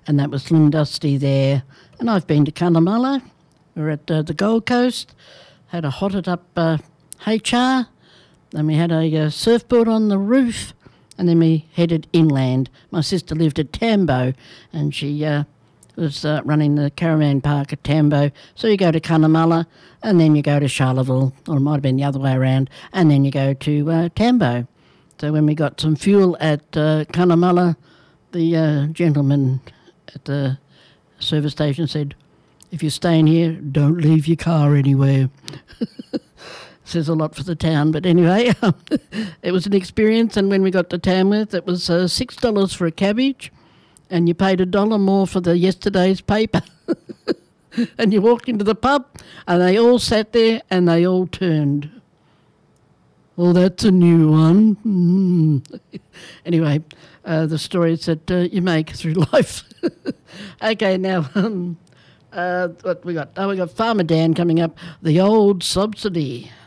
and that was Slim Dusty there. And I've been to Cunnamulla. We're at the Gold Coast, had a hotted up HR, then we had a surfboard on the roof, and then we headed inland. My sister lived at Tambo, and she was running the caravan park at Tambo. So you go to Cunnamulla, and then you go to Charleville, or it might have been the other way around, and then you go to Tambo. So when we got some fuel at Cunnamulla, the gentleman at the service station said, "If you're staying here, don't leave your car anywhere." Says a lot for the town, but anyway, it was an experience. And when we got to Tamworth, it was $6 for a cabbage, and you paid $1 more for the yesterday's paper. And you walked into the pub, and they all sat there, and they all turned. "Well, that's a new one." Anyway, the stories that you make through life. Okay, now what we got? Oh, we got Farmer Dan coming up. The old subsidy.